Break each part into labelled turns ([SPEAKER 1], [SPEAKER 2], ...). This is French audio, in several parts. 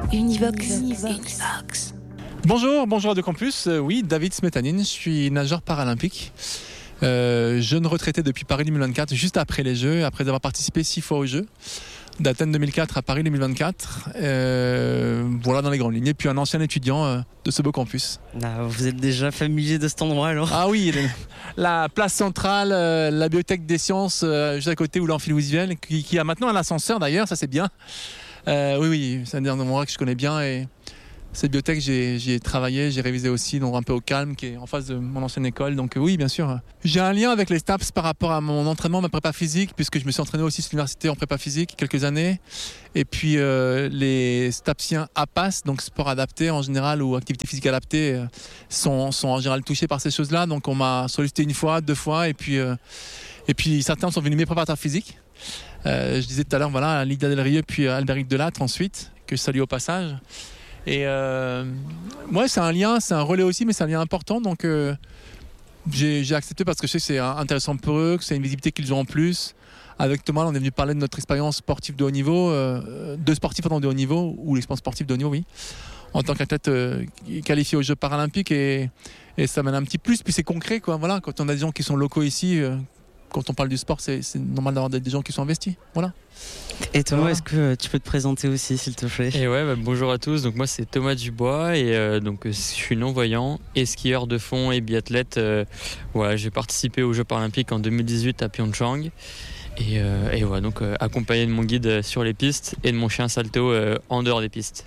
[SPEAKER 1] Univox.
[SPEAKER 2] Bonjour Radio Campus. Oui, David Smetanine, je suis nageur paralympique. Jeune retraité depuis Paris 2024, juste après les Jeux, après avoir participé 6 fois aux Jeux, d'Athènes 2004 à Paris 2024. Voilà dans les grandes lignes. Et puis un ancien étudiant de ce beau campus.
[SPEAKER 3] Ah, vous êtes déjà familier de cet endroit alors?
[SPEAKER 2] Ah oui, la place centrale, la bibliothèque des sciences, juste à côté, où l'amphilosophe, qui a maintenant un ascenseur d'ailleurs, ça c'est bien. Oui, c'est un endroit que je connais bien et cette bibliothèque, j'y ai travaillé, j'ai révisé aussi, donc un peu au calme, qui est en face de mon ancienne école. Donc oui, bien sûr. J'ai un lien avec les STAPS par rapport à mon entraînement, ma prépa physique, puisque je me suis entraîné aussi à l'université en prépa physique quelques années. Et puis les STAPsiens APAS, donc sport adapté en général ou activité physique adaptée, sont en général touchés par ces choses-là. Donc on m'a sollicité 1 fois, 2 fois, et puis certains sont venus mes préparateurs physiques. Je disais tout à l'heure, voilà, Lydia Del Rio, puis Albéric Delattre ensuite, que je salue au passage. Et moi, c'est un lien, c'est un relais aussi, mais c'est un lien important. Donc j'ai accepté parce que je sais que c'est intéressant pour eux, que c'est une visibilité qu'ils ont en plus. Avec Thomas, on est venu parler de notre expérience sportive de haut niveau, de sportifs de haut niveau, ou l'expérience sportive de haut niveau, oui, en tant qu'athlète qualifié aux Jeux paralympiques. Et ça mène un petit plus, puis c'est concret, quoi. Voilà, quand on a des gens qui sont locaux ici, quand on parle du sport, c'est normal d'avoir des gens qui sont investis. Voilà.
[SPEAKER 3] Et Thomas, est-ce que tu peux te présenter aussi, s'il te plaît?
[SPEAKER 4] Et ouais, bonjour à tous. Donc moi c'est Thomas Dubois et donc je suis non-voyant et skieur de fond et biathlète. Voilà, j'ai participé aux Jeux paralympiques en 2018 à Pyeongchang et voilà, donc accompagné de mon guide sur les pistes et de mon chien Salto en dehors des pistes.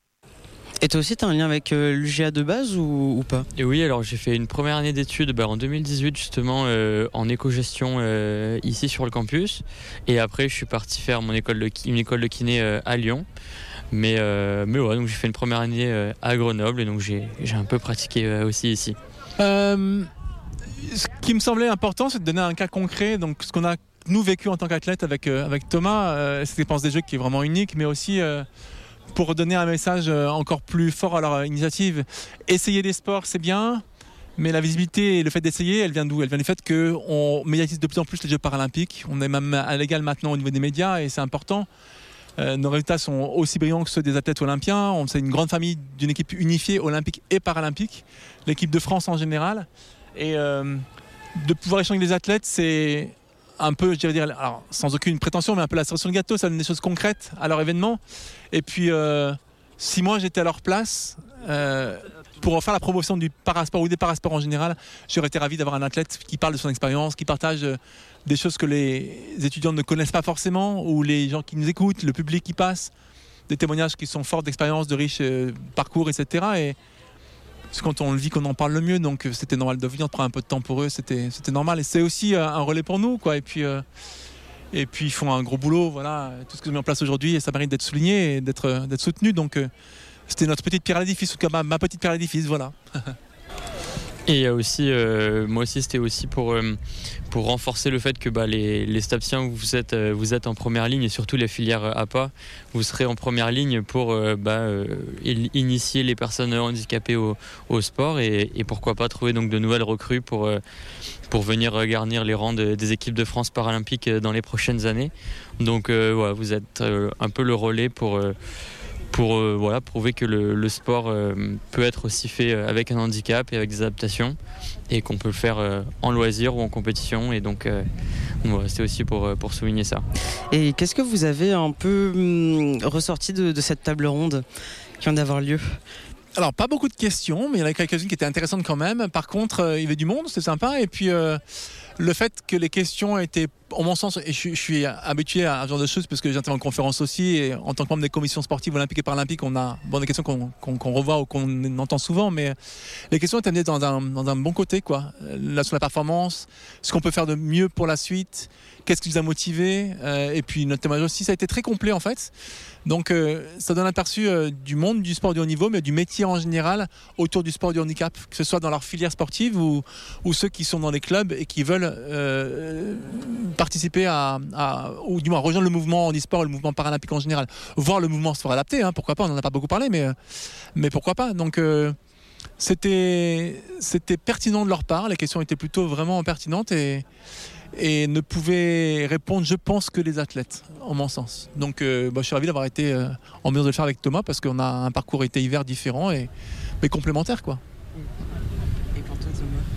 [SPEAKER 3] Et toi aussi, tu as un lien avec l'UGA de base ou pas?
[SPEAKER 4] Et oui, alors j'ai fait une première année d'études en 2018 justement en éco-gestion ici sur le campus. Et après, je suis parti faire une école de kiné à Lyon. Mais ouais, donc j'ai fait une première année à Grenoble et donc j'ai un peu pratiqué aussi ici.
[SPEAKER 2] Ce qui me semblait important, c'est de donner un cas concret. Donc ce qu'on a nous vécu en tant qu'athlète avec Thomas, cette dépense des Jeux qui est vraiment unique, mais aussi pour donner un message encore plus fort à leur initiative. Essayer des sports, c'est bien, mais la visibilité et le fait d'essayer, elle vient d'où? Elle vient du fait qu'on médiatise de plus en plus les Jeux paralympiques. On est même à l'égal maintenant au niveau des médias et c'est important. Nos résultats sont aussi brillants que ceux des athlètes olympiens. C'est une grande famille d'une équipe unifiée olympique et paralympique, l'équipe de France en général. Et de pouvoir échanger avec les athlètes, c'est un peu, je dirais, alors, sans aucune prétention, mais un peu la cerise sur le gâteau, ça donne des choses concrètes à leur événement. Et puis, si moi j'étais à leur place, pour faire la promotion du parasport ou des parasports en général, j'aurais été ravi d'avoir un athlète qui parle de son expérience, qui partage des choses que les étudiants ne connaissent pas forcément, ou les gens qui nous écoutent, le public qui passe, des témoignages qui sont forts d'expérience, de riches parcours, etc. Et quand on le vit, qu'on en parle le mieux, donc c'était normal de venir, de prendre un peu de temps pour eux, c'était normal. Et c'est aussi un relais pour nous, quoi. Et puis ils font un gros boulot, voilà, tout ce que j'ai mis en place aujourd'hui, et ça mérite d'être souligné et d'être soutenu. Donc c'était notre petite pierre à l'édifice, en tout cas ma petite pierre à l'édifice, voilà.
[SPEAKER 4] Et il y a aussi, moi aussi c'était aussi pour renforcer le fait que les STAPsiens, vous êtes en première ligne, et surtout les filières APA, vous serez en première ligne pour initier les personnes handicapées au sport et pourquoi pas trouver donc de nouvelles recrues pour venir garnir les rangs des équipes de France paralympiques dans les prochaines années. Donc voilà, vous êtes un peu le relais pour prouver que le sport peut être aussi fait avec un handicap et avec des adaptations et qu'on peut le faire en loisir ou en compétition. Et donc voilà, c'était aussi pour souligner ça.
[SPEAKER 3] Et qu'est-ce que vous avez un peu ressorti de cette table ronde qui vient d'avoir lieu?
[SPEAKER 2] Alors, pas beaucoup de questions, mais il y en a quelques-unes qui étaient intéressantes quand même. Par contre, il y avait du monde, c'était sympa. Et puis, le fait que les questions étaient, en mon sens, et je suis habitué à ce genre de choses parce que j'interviens en conférence aussi, et en tant que membre des commissions sportives olympiques et paralympiques, on a des questions qu'on revoit ou qu'on entend souvent, mais les questions étaient amenées dans un bon côté, quoi. Là, sur la performance, ce qu'on peut faire de mieux pour la suite, qu'est-ce qui vous a motivé, et puis notre témoignage aussi, ça a été très complet en fait. Donc ça donne un aperçu du monde du sport de haut niveau, mais du métier en général autour du sport du handicap, que ce soit dans leur filière sportive ou ceux qui sont dans les clubs et qui veulent participer ou du moins rejoindre le mouvement handisport et le mouvement paralympique en général, voir le mouvement sport adapté, hein, pourquoi pas, on n'en a pas beaucoup parlé, mais pourquoi pas. Donc C'était pertinent de leur part, les questions étaient plutôt vraiment pertinentes et ne pouvaient répondre, je pense, que les athlètes, en mon sens. Donc je suis ravi d'avoir été en mesure de le faire avec Thomas parce qu'on a un parcours été-hiver différent mais complémentaire, quoi.
[SPEAKER 3] Et pour toi,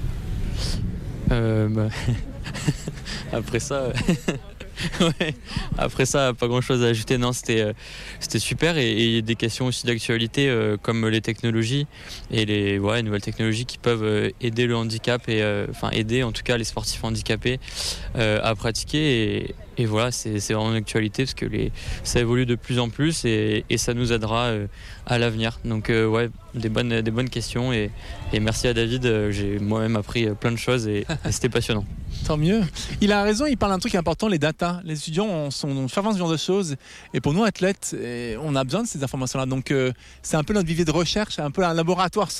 [SPEAKER 3] Thomas
[SPEAKER 4] Après ça, ouais. Après ça, pas grand chose à ajouter. Non, c'était super et des questions aussi d'actualité comme les technologies et les nouvelles technologies qui peuvent aider le handicap et aider en tout cas les sportifs handicapés à pratiquer et voilà, c'est vraiment une actualité parce que ça évolue de plus en plus et ça nous aidera à l'avenir. Donc des bonnes questions et merci à David. J'ai moi-même appris plein de choses et c'était passionnant.
[SPEAKER 2] Tant mieux. Il a raison, il parle d'un truc important, les datas. Les étudiants sont fervents ce genre de choses. Et pour nous, athlètes, on a besoin de ces informations-là. Donc, c'est un peu notre vivier de recherche, un peu un laboratoire